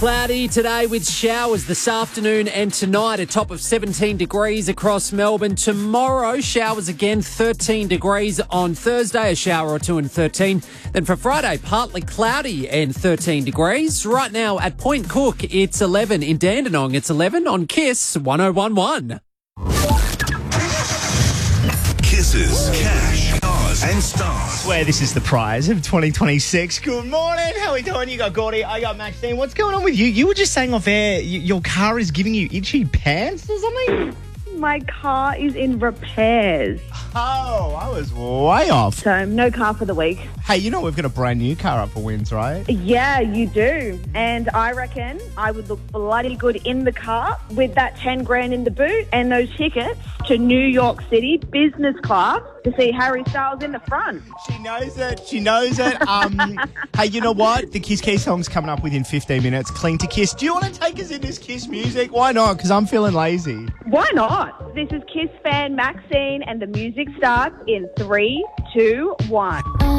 Cloudy today with showers this afternoon and tonight, a top of 17 degrees across Melbourne. Tomorrow, showers again, 13 degrees on Thursday, a shower or two and 13. Then for Friday, partly cloudy and 13 degrees. Right now at Point Cook, it's 11. In Dandenong, it's 11 on Kiss 1011. Kisses, cash, cars, and stars. Where this is the prize of 2026. Good morning. How are we doing? You got Gordy. I got Maxine. What's going on with you? You were just saying off air your car is giving you itchy pants or something? My car is in repairs. Oh, I was way off. So no car for the week. Hey, you know we've got a brand new car up for wins, right? Yeah, you do. And I reckon I would look bloody good in the car with that 10 grand in the boot and those tickets to New York City business class to see Harry Styles in the front. She knows it. She knows it. Hey, you know what? The Kiss Keys song's coming up within 15 minutes. Clean to Kiss. Do you want to take us in this Kiss music? Why not? Because I'm feeling lazy. Why not? This is Kiss fan Maxine and the music starts in 3, 2, 1.